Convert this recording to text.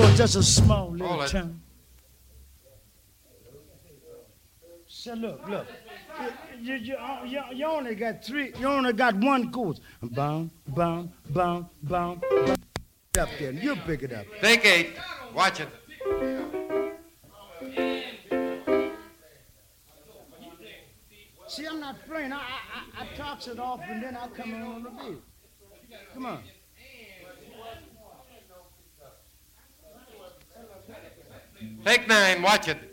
it's just a small little Hold it. town. So look. You only got three. You only got one chord. Boom, boom, boom, boom. Up there, you pick it up. Take 8. Watch it. See, I'm not playing. I talks it off and then I come in on the beat. Come on. Take 9. Watch it.